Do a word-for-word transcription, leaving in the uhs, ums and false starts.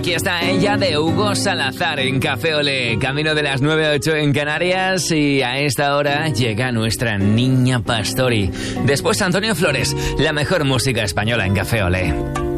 Aquí está ella de Hugo Salazar en Café Olé, camino de las nueve a ocho en Canarias, y a esta hora llega nuestra Niña Pastori. Después Antonio Flores, la mejor música española en Café Olé.